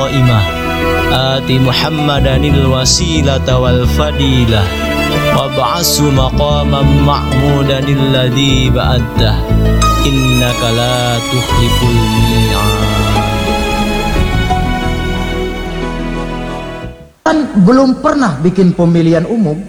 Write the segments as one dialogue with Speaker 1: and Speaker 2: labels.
Speaker 1: qa'imah ati Muhammadanil wasilata wal fadilah wab'ashu maqaman ma'mudanil ladzi ba'addah innaka la tukhliful mi'ad.
Speaker 2: Kan belum pernah bikin pemilihan umum,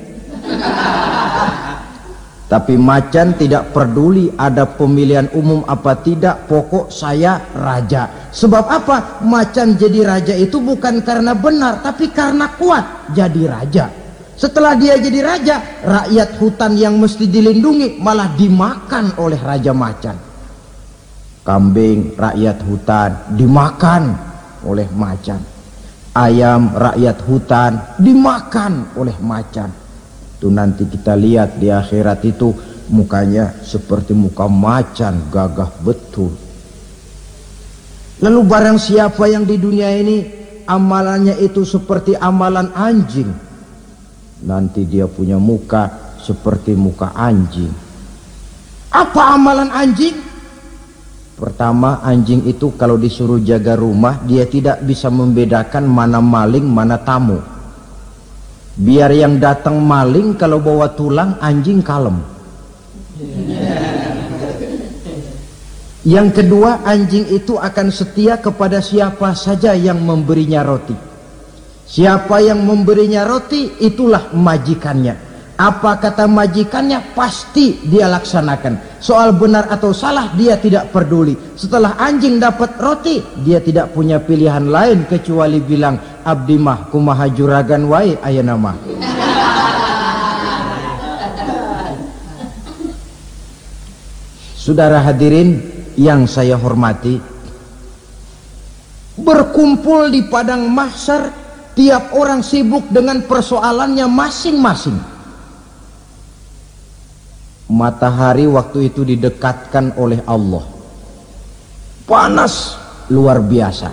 Speaker 2: tapi macan tidak peduli ada pemilihan umum apa tidak, pokok saya raja. Sebab apa? Macan jadi raja itu bukan karena benar, tapi karena kuat jadi raja. Setelah dia jadi raja, rakyat hutan yang mesti dilindungi malah dimakan oleh raja macan. Kambing rakyat hutan dimakan oleh macan. Ayam rakyat hutan dimakan oleh macan. Itu nanti kita lihat di akhirat itu mukanya seperti muka macan, gagah betul. Lalu barang siapa yang di dunia ini amalannya itu seperti amalan anjing, nanti dia punya muka seperti muka anjing. Apa amalan anjing? Pertama, anjing itu kalau disuruh jaga rumah, dia tidak bisa membedakan mana maling, mana tamu. Biar yang datang maling, kalau bawa tulang, anjing kalem. Yang kedua, anjing itu akan setia kepada siapa saja yang memberinya roti. Siapa yang memberinya roti, itulah majikannya. Apa kata majikannya, pasti dia laksanakan. Soal benar atau salah dia tidak peduli. Setelah anjing dapat roti, dia tidak punya pilihan lain kecuali bilang, abdi mah kumaha juragan wae ayeuna mah. Saudara hadirin yang saya hormati, berkumpul di padang mahsyar, tiap orang sibuk dengan persoalannya masing-masing. Matahari waktu itu didekatkan oleh Allah, panas luar biasa.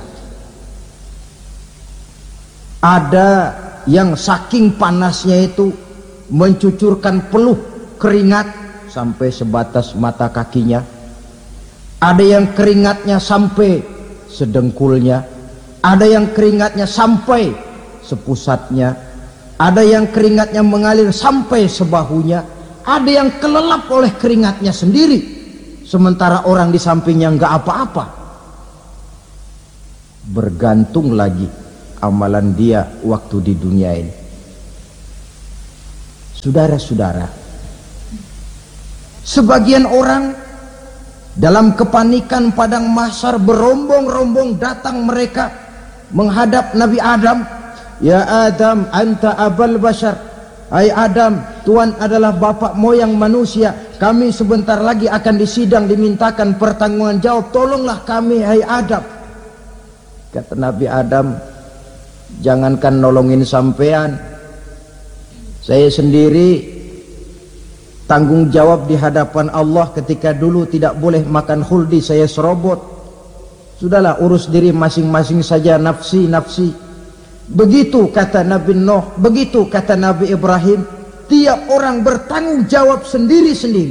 Speaker 2: Ada yang saking panasnya itu mencucurkan peluh keringat sampai sebatas mata kakinya. Ada yang keringatnya sampai sedengkulnya, ada yang keringatnya sampai sepusatnya, ada yang keringatnya mengalir sampai sebahunya. Ada yang kelelap oleh keringatnya sendiri, sementara orang di sampingnya enggak apa-apa. Bergantung lagi amalan dia waktu di dunia ini. Saudara-saudara, sebagian orang dalam kepanikan padang mahsyar berombong-rombong datang mereka menghadap Nabi Adam. Ya Adam, anta abal bashar. Hai Adam, Tuhan adalah bapak moyang manusia. Kami sebentar lagi akan disidang, dimintakan pertanggungan jawab. Tolonglah kami, hai Adam. Kata Nabi Adam, jangankan nolongin sampean, saya sendiri tanggung jawab di hadapan Allah. Ketika dulu tidak boleh makan khuldi, saya serobot. Sudahlah, urus diri masing-masing saja, nafsi. Begitu kata Nabi Nuh, begitu kata Nabi Ibrahim. Tiap orang bertanggung jawab sendiri-sendiri.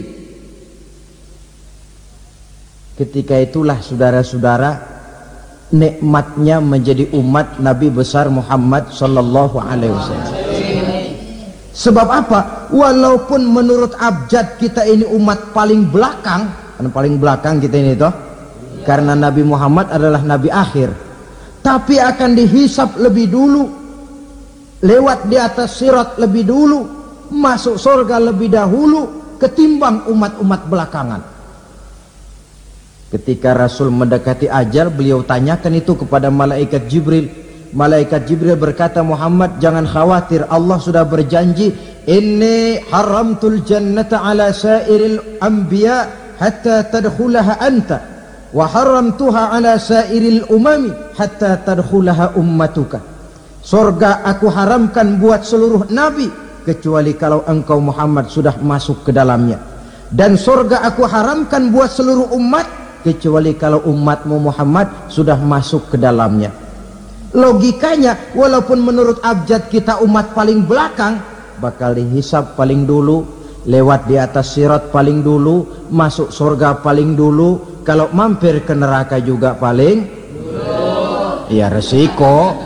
Speaker 2: Ketika itulah saudara-saudara, nikmatnya menjadi umat Nabi besar Muhammad sallallahu alaihi wasallam. Sebab apa? Walaupun menurut abjad kita ini umat paling belakang, kan paling belakang kita ini toh, karena Nabi Muhammad adalah nabi akhir, tapi akan dihisap lebih dulu, lewat di atas sirat lebih dulu, masuk surga lebih dahulu ketimbang umat-umat belakangan. Ketika Rasul mendekati ajal, beliau tanyakan itu kepada malaikat Jibril. Malaikat Jibril berkata, Muhammad jangan khawatir, Allah sudah berjanji, inni haramtul jannata ala sairil anbiya hatta tadkhulaha anta wa haramtuha ala sairil umami hatta tadkhulaha ummatuka. Surga aku haramkan buat seluruh nabi kecuali kalau engkau Muhammad sudah masuk ke dalamnya, dan surga aku haramkan buat seluruh umat kecuali kalau umatmu Muhammad sudah masuk ke dalamnya. Logikanya, walaupun menurut abjad kita umat paling belakang, bakal dihisab paling dulu, lewat di atas sirat paling dulu, masuk surga paling dulu, kalau mampir ke neraka juga paling dulu. Iya, resiko.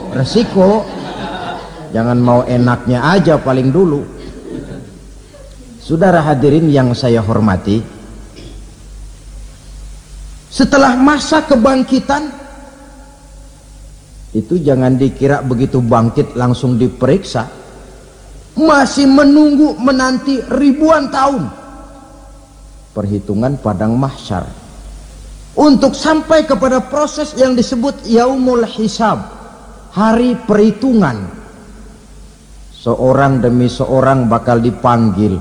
Speaker 2: Jangan mau enaknya aja paling dulu. Saudara hadirin yang saya hormati, setelah masa kebangkitan itu jangan dikira begitu bangkit langsung diperiksa. Masih menunggu menanti ribuan tahun perhitungan padang mahsyar untuk sampai kepada proses yang disebut yaumul hisab, hari perhitungan. Seorang demi seorang bakal dipanggil.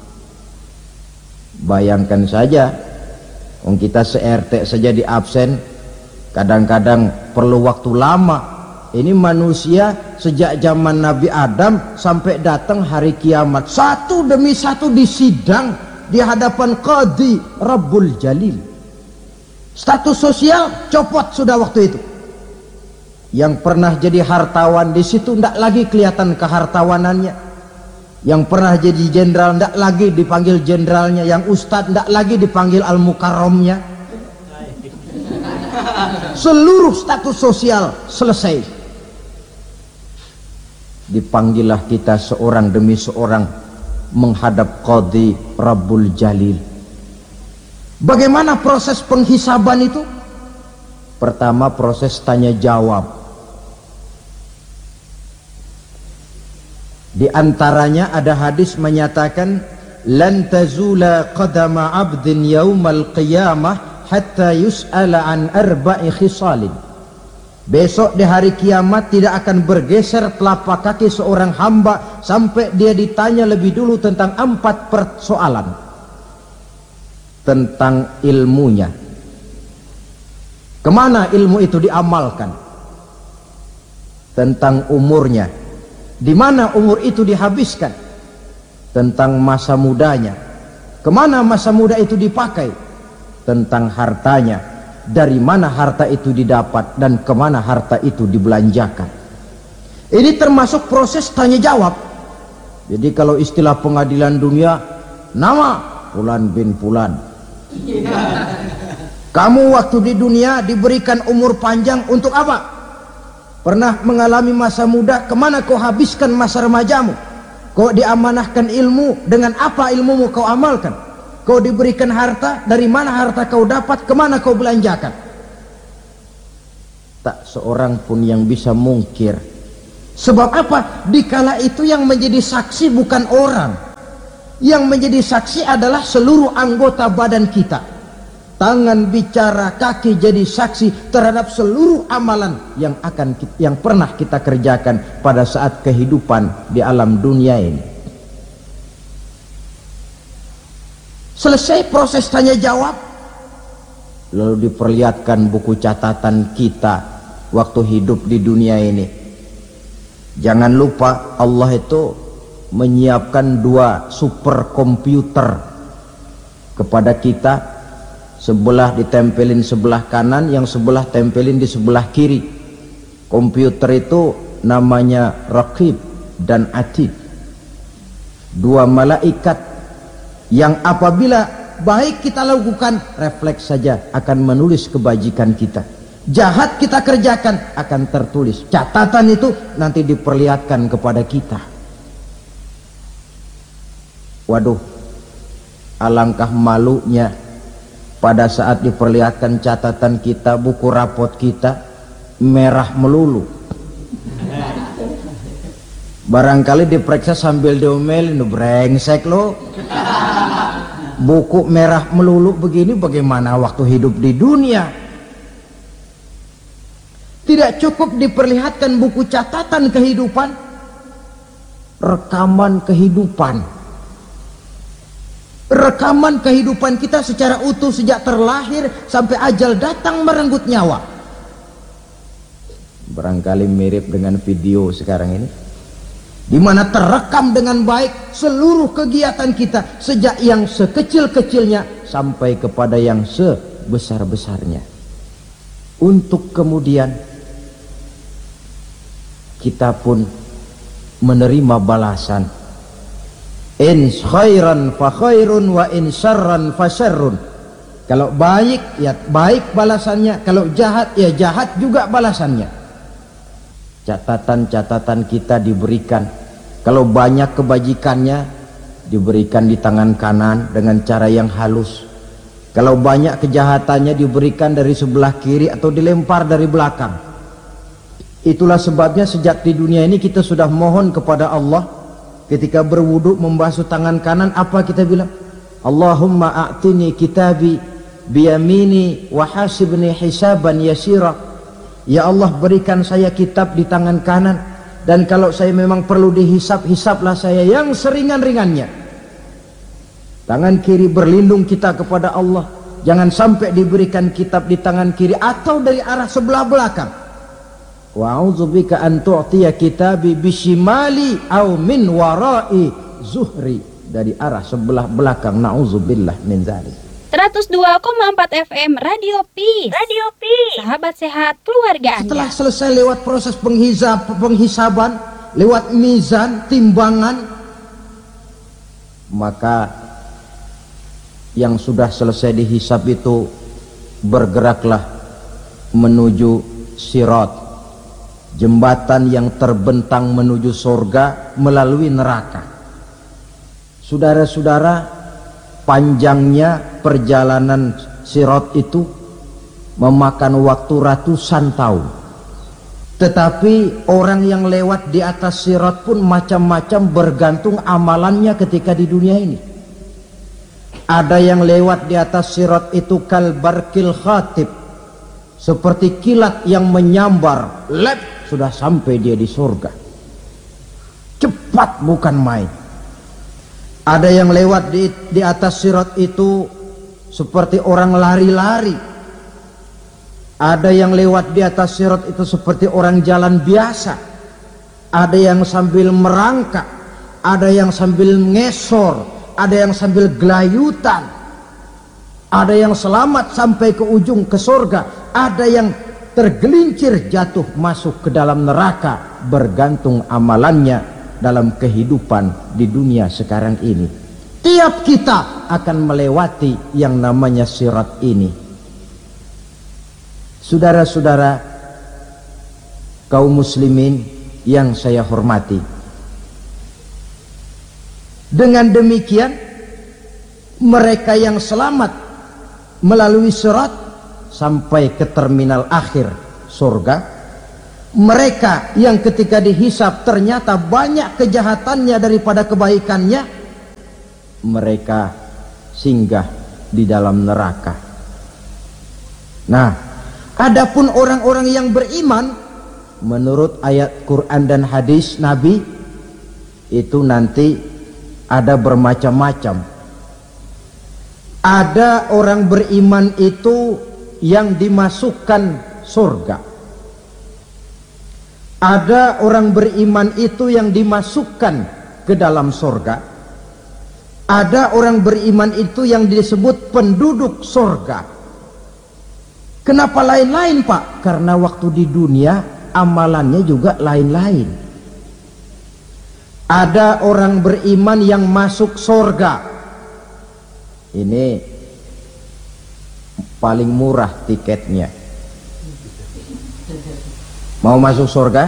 Speaker 2: Bayangkan saja, kita se-RT saja di absen, kadang-kadang perlu waktu lama. Ini manusia sejak zaman Nabi Adam sampai datang hari kiamat, satu demi satu disidang di hadapan Qadhi Rabbul Jalil. Status sosial copot sudah waktu itu. Yang pernah jadi hartawan di situ tidak lagi kelihatan kehartawanannya. Yang pernah jadi jenderal tidak lagi dipanggil jenderalnya. Yang ustadz tidak lagi dipanggil al-mukarramnya. Seluruh status sosial selesai. Dipanggillah kita seorang demi seorang menghadap Qadhi Rabbul Jalil. Bagaimana proses penghisaban itu? Pertama, proses tanya jawab. Di antaranya ada hadis menyatakan lan tazula qadama 'abdin yaumal qiyamah hatta yus'ala an arba'i khisalin. Besok di hari kiamat tidak akan bergeser telapak kaki seorang hamba sampai dia ditanya lebih dulu tentang 4 persoalan. Tentang ilmunya. Kemana ilmu itu diamalkan? Tentang umurnya. Di mana umur itu dihabiskan? Tentang masa mudanya. Kemana masa muda itu dipakai? Tentang hartanya. Dari mana harta itu didapat dan kemana harta itu dibelanjakan. Ini termasuk proses tanya jawab. Jadi kalau istilah pengadilan dunia, nama Fulan bin Fulan. Kamu waktu di dunia diberikan umur panjang untuk apa? Pernah mengalami masa muda, kemana kau habiskan masa remajamu? Kau diamanahkan ilmu, dengan apa ilmumu kau amalkan? Kau diberikan harta, dari mana harta kau dapat, kemana kau belanjakan? Tak seorang pun yang bisa mungkir. Sebab apa? Dikala itu yang menjadi saksi bukan orang. Yang menjadi saksi adalah seluruh anggota badan kita. Tangan bicara, kaki jadi saksi terhadap seluruh amalan yang pernah kita kerjakan pada saat kehidupan di alam dunia ini. Selesai proses tanya jawab, lalu diperlihatkan buku catatan kita waktu hidup di dunia ini. Jangan lupa Allah itu menyiapkan 2 superkomputer kepada kita. Sebelah ditempelin sebelah kanan, yang sebelah tempelin di sebelah kiri. Komputer itu namanya Raqib dan Atid. 2 malaikat yang apabila baik kita lakukan, refleks saja akan menulis kebajikan kita. Jahat kita kerjakan, akan tertulis. Catatan itu nanti diperlihatkan kepada kita. Waduh, alangkah malunya pada saat diperlihatkan catatan kita, buku rapot kita merah melulu. Barangkali diperiksa sambil diomelin, brengsek lo. Buku merah melulu begini, bagaimana waktu hidup di dunia? Tidak cukup diperlihatkan buku catatan kehidupan, rekaman kehidupan. Rekaman kehidupan kita secara utuh sejak terlahir sampai ajal datang merenggut nyawa. Barangkali mirip dengan video sekarang ini, di mana terekam dengan baik seluruh kegiatan kita sejak yang sekecil-kecilnya sampai kepada yang sebesar-besarnya, untuk kemudian kita pun menerima balasan. In khairan fa khairun wa in syarran fa syarrun. Kalau baik ya baik balasannya, kalau jahat ya jahat juga balasannya. catatan-catatan kita diberikan. Kalau banyak kebajikannya diberikan di tangan kanan dengan cara yang halus. Kalau banyak kejahatannya diberikan dari sebelah kiri atau dilempar dari belakang. Itulah sebabnya sejak di dunia ini kita sudah mohon kepada Allah. Ketika berwudu membasuh tangan kanan, apa kita bilang? Allahumma a'tini kitabi biyamini wa hasibni hisaban yasira. Ya Allah, berikan saya kitab di tangan kanan, dan kalau saya memang perlu dihisap, hisaplah saya yang seringan-ringannya. Tangan kiri berlindung kita kepada Allah, jangan sampai diberikan kitab di tangan kiri atau dari arah sebelah belakang. Wa a'udzubika an tu'tiya kitabi bishimali au min warai zuhri, dari arah sebelah belakang. Na'udzubillah min dzalik.
Speaker 3: 102,4 FM Radio Peace. Radio Peace. Sahabat sehat keluarga Anda.
Speaker 2: Setelah selesai lewat proses penghisaban, lewat mizan, timbangan, maka yang sudah selesai dihisab itu bergeraklah menuju sirat, jembatan yang terbentang menuju surga melalui neraka. Saudara-saudara, panjangnya perjalanan sirat itu memakan waktu ratusan tahun. Tetapi orang yang lewat di atas sirat pun macam-macam, bergantung amalannya ketika di dunia ini. Ada yang lewat di atas sirat itu kal barkil khatib, seperti kilat yang menyambar, lep, sudah sampai dia di surga. Cepat bukan main. Ada yang lewat di atas sirat itu seperti orang lari-lari. Ada yang lewat di atas sirat itu seperti orang jalan biasa. Ada yang sambil merangkak, ada yang sambil ngesor, ada yang sambil gelayutan. Ada yang selamat sampai ke ujung ke surga, ada yang tergelincir jatuh masuk ke dalam neraka, bergantung amalannya dalam kehidupan di dunia sekarang ini. Tiap kita akan melewati yang namanya sirat ini. Saudara-saudara kaum muslimin yang saya hormati, dengan demikian mereka yang selamat melalui sirat sampai ke terminal akhir surga, mereka yang ketika dihisab ternyata banyak kejahatannya daripada kebaikannya, mereka singgah di dalam neraka. Nah, adapun orang-orang yang beriman menurut ayat Quran dan hadis Nabi itu nanti ada bermacam-macam. Ada orang beriman itu yang dimasukkan surga. Ada orang beriman itu yang dimasukkan ke dalam surga. Ada orang beriman itu yang disebut penduduk surga. Kenapa lain-lain, Pak? Karena waktu di dunia amalannya juga lain-lain. Ada orang beriman yang masuk surga. Ini paling murah tiketnya. Mau masuk surga?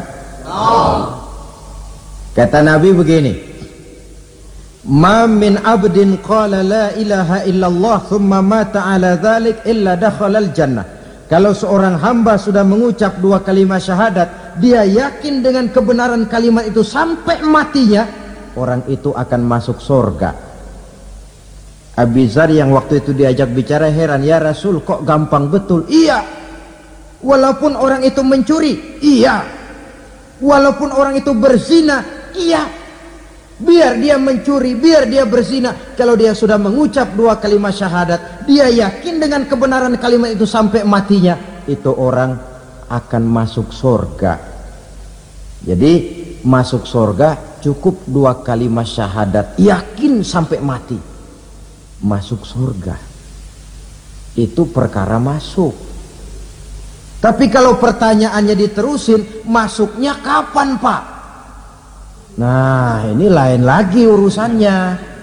Speaker 2: Kata Nabi begini, ma min abdin qala la ilaha illallah thumma mata ala dhalik illa dakhalal jannah. Kalau seorang hamba sudah mengucap dua kalimat syahadat, dia yakin dengan kebenaran kalimat itu sampai matinya, orang itu akan masuk surga. Abi Dzar yang waktu itu diajak bicara heran, ya Rasul, kok gampang betul? Iya. Walaupun orang itu mencuri, iya. Walaupun orang itu berzina, iya. Biar dia mencuri, biar dia berzina, kalau dia sudah mengucap dua kalimat syahadat, dia yakin dengan kebenaran kalimat itu sampai matinya, itu orang akan masuk surga. Jadi masuk surga cukup dua kalimat syahadat, yakin sampai mati, masuk surga. Itu perkara masuk. Tapi kalau pertanyaannya diterusin, masuknya kapan, Pak? Nah, ini lain lagi urusannya.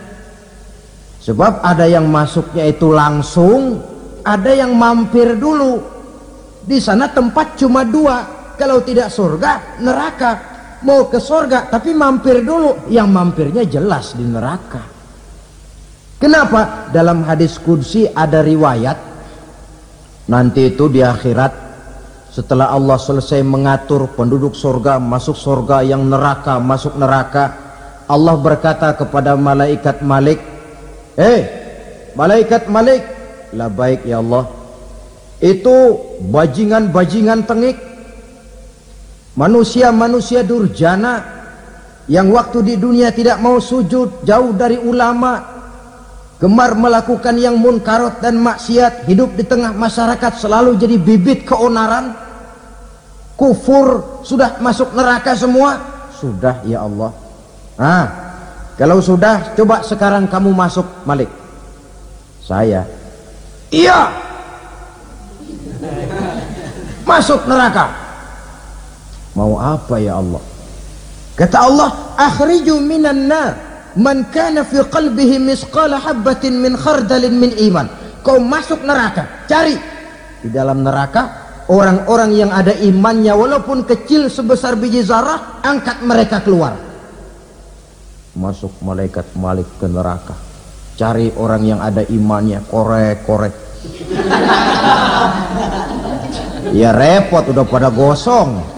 Speaker 2: Sebab ada yang masuknya itu langsung, ada yang mampir dulu. Di sana tempat cuma dua, kalau tidak surga, neraka. Mau ke surga tapi mampir dulu, yang mampirnya jelas di neraka. Kenapa? Dalam hadis qudsi ada riwayat, nanti itu di akhirat, setelah Allah selesai mengatur penduduk surga masuk surga, yang neraka masuk neraka, Allah berkata kepada malaikat Malik, malaikat Malik, labaik ya Allah, itu bajingan-bajingan tengik, manusia-manusia durjana yang waktu di dunia tidak mau sujud, jauh dari ulama, gemar melakukan yang munkarat dan maksiat, hidup di tengah masyarakat selalu jadi bibit keonaran, kufur, sudah masuk neraka semua. Sudah ya Allah. Nah, kalau sudah, coba sekarang kamu masuk, Malik. Saya, iya, masuk neraka. Mau apa ya Allah? Kata Allah, akhriju minan nar man kana fi qalbihi misqala habbatin min khardalin min iman. Kau masuk neraka, cari di dalam neraka orang-orang yang ada imannya walaupun kecil sebesar biji zarah, angkat mereka keluar. Masuk malaikat Malik ke neraka, cari orang yang ada imannya, korek-korek. Ya repot, udah pada gosong.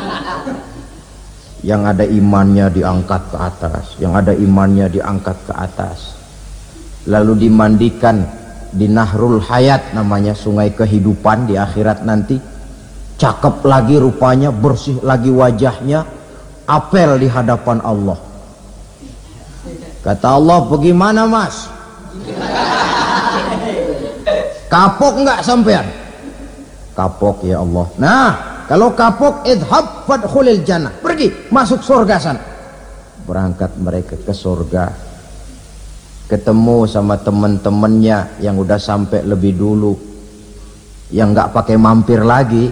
Speaker 2: Yang ada imannya diangkat ke atas, yang ada imannya diangkat ke atas, lalu dimandikan di Nahrul Hayat, namanya sungai kehidupan di akhirat nanti. Cakep lagi rupanya, bersih lagi wajahnya, apel di hadapan Allah. Kata Allah, bagaimana mas? Kapok nggak sampean? Kapok ya Allah. Nah, kalau kapok, idhab fadkhulil jannah, pergi masuk surga sana. Berangkat mereka ke surga, ketemu sama teman-temannya yang udah sampai lebih dulu, yang nggak pakai mampir lagi.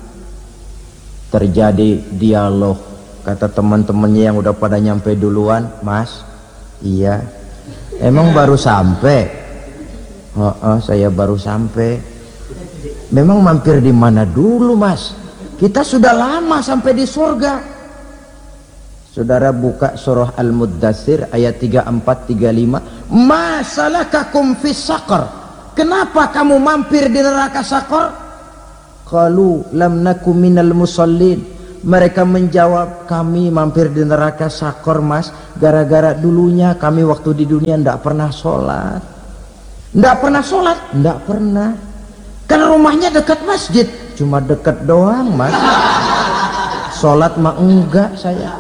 Speaker 2: Terjadi dialog. Kata teman-temannya yang udah pada nyampe duluan, mas, iya, emang baru sampai? Saya baru sampai. Memang mampir di mana dulu mas? Kita sudah lama sampai di surga. Saudara buka surah Al-Muddatsir ayat 34-35. Ma salakakum fis saqar? Kenapa kamu mampir di neraka Saqar? Qalu lam nakum minal musallin. Mereka menjawab, kami mampir di neraka Saqar mas, gara-gara dulunya kami waktu di dunia ndak pernah sholat. Ndak pernah sholat? Ndak pernah. Kan rumahnya dekat masjid. Cuma dekat doang mas, sholat mah enggak. Saya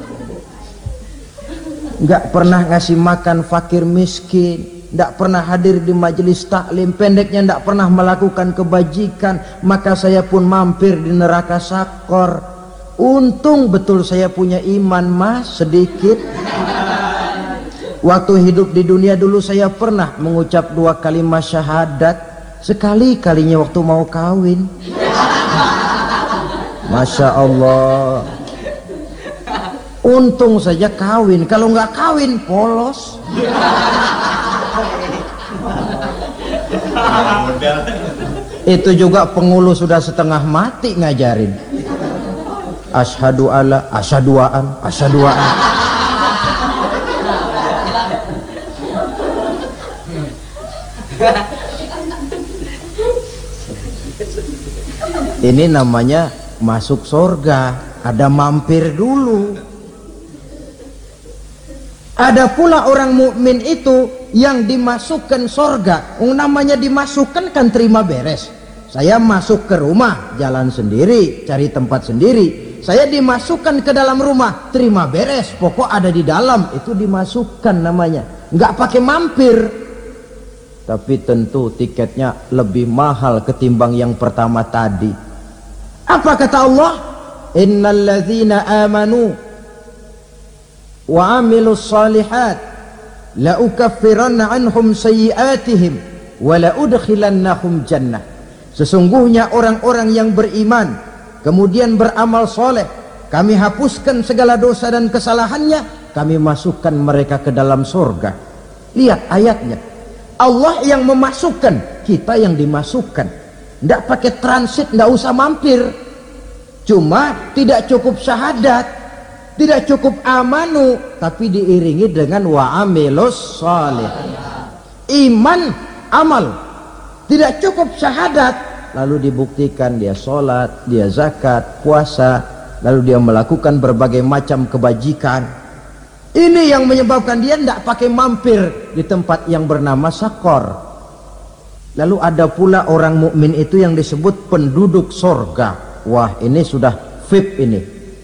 Speaker 2: enggak pernah ngasih makan fakir miskin, enggak pernah hadir di majelis taklim, pendeknya enggak pernah melakukan kebajikan. Maka saya pun mampir di neraka Saqar. Untung betul saya punya iman mas, sedikit. Waktu hidup di dunia dulu saya pernah mengucap 2 kalimat syahadat, sekali-kalinya waktu mau kawin. Masya Allah, untung saja kawin, kalau nggak kawin polos. Itu juga pengulu sudah setengah mati ngajarin asyhadu alla, asyaduaan, asyaduaan. Ini namanya masuk surga, ada mampir dulu. Ada pula orang mukmin itu yang dimasukkan surga. Namanya dimasukkan kan terima beres. Saya masuk ke rumah, jalan sendiri, cari tempat sendiri. Saya dimasukkan ke dalam rumah, terima beres, pokok ada di dalam, itu dimasukkan namanya. Nggak pakai mampir. Tapi tentu tiketnya lebih mahal ketimbang yang pertama tadi. Apa kata Allah? Innal ladzina amanu wa amilus salihat la ukaffiranna anhum sayyi'atihim wa la udkhilannahum jannah. Sesungguhnya orang-orang yang beriman kemudian beramal soleh, kami hapuskan segala dosa dan kesalahannya, kami masukkan mereka ke dalam surga. Lihat ayatnya, Allah yang memasukkan, kita yang dimasukkan. Tidak pakai transit, tidak usah mampir. Cuma tidak cukup syahadat, tidak cukup amanu, tapi diiringi dengan wa amilus shalih. Iman, amal. Tidak cukup syahadat, lalu dibuktikan dia sholat, dia zakat, puasa, lalu dia melakukan berbagai macam kebajikan. Ini yang menyebabkan dia tidak pakai mampir di tempat yang bernama Sakor. Lalu ada pula orang mukmin itu yang disebut penduduk sorga. Wah, ini sudah VIP ini.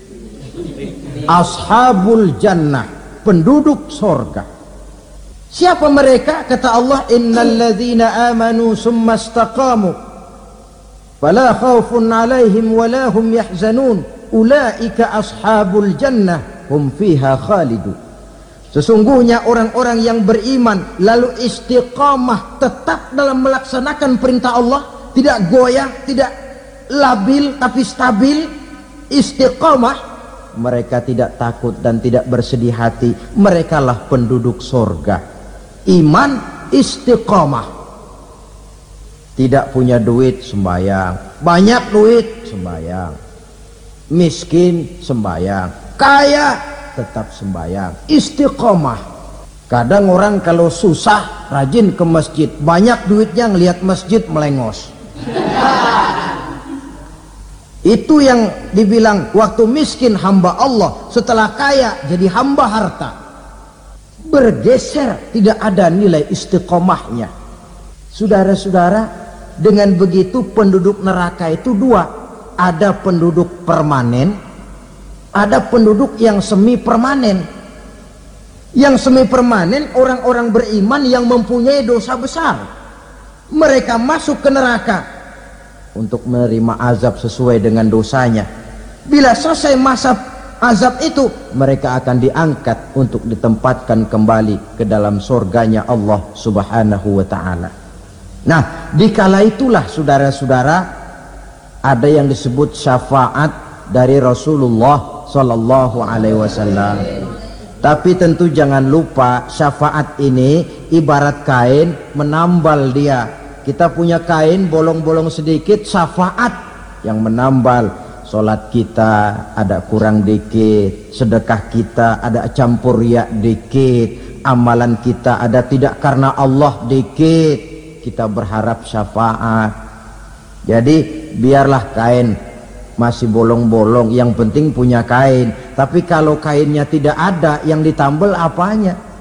Speaker 2: Ashabul jannah, penduduk sorga. Siapa mereka? Kata Allah, innalladzina amanu summa istaqamu fala khaufun alaihim wala hum yahzanun ulaika ashabul jannah hum fiha khalidun. Sesungguhnya orang-orang yang beriman lalu istiqamah, tetap dalam melaksanakan perintah Allah, tidak goyah, tidak labil tapi stabil, istiqamah, mereka tidak takut dan tidak bersedih hati. Merekalah penduduk sorga. Iman, istiqamah. Tidak punya duit, sembahyang. Banyak duit, sembahyang. Miskin, sembahyang. Kaya, tetap sembahyang. Istiqamah. Kadang orang kalau susah rajin ke masjid, banyak duitnya ngelihat masjid melengos. Itu yang dibilang waktu miskin hamba Allah, setelah kaya jadi hamba harta. Bergeser, tidak ada nilai istiqomahnya. Saudara-saudara, dengan begitu penduduk neraka itu dua. Ada penduduk permanen, ada penduduk yang semi permanen. Yang semi permanen orang-orang beriman yang mempunyai dosa besar. Mereka masuk ke neraka untuk menerima azab sesuai dengan dosanya. Bila selesai masa azab itu, mereka akan diangkat untuk ditempatkan kembali ke dalam surganya Allah subhanahu wa ta'ala. Nah, dikala itulah saudara-saudara, ada yang disebut syafaat dari Rasulullah sallallahu alaihi wasallam. Tapi tentu jangan lupa, syafaat ini ibarat kain menambal dia. Kita punya kain bolong-bolong sedikit, syafaat yang menambal. Solat kita ada kurang dikit, sedekah kita ada campur riak dikit, amalan kita ada tidak karena Allah dikit, kita berharap syafaat. Jadi biarlah kain masih bolong-bolong, yang penting punya kain. Tapi kalau kainnya tidak ada, yang ditambal apanya?